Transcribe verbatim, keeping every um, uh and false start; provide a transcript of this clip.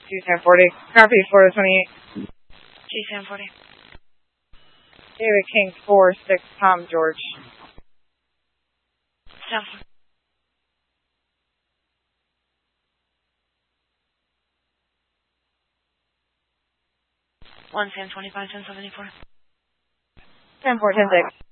G ten forty. Copy, Florida twenty-eight. G ten forty. David King four six Tom George. Stanford. one ten twenty-five ten seventy-four. ten four ten six.